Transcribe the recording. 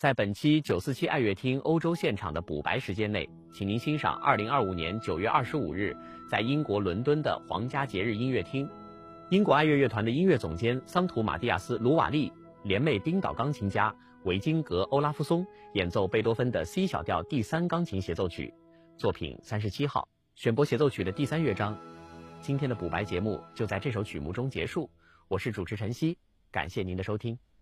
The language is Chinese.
在本期947爱乐厅欧洲现场的补白时间内，请您欣赏2025年9月25日在英国伦敦的皇家节日音乐厅，英国爱乐乐团的音乐总监桑图马蒂亚斯·卢瓦利联袂冰岛钢琴家维金格·欧拉夫松演奏贝多芬的 C 小调第3钢琴协奏曲，作品37号，选拨协奏曲的第3乐章。今天的补白节目就在这首曲目中结束，我是主持晨曦，感谢您的收听。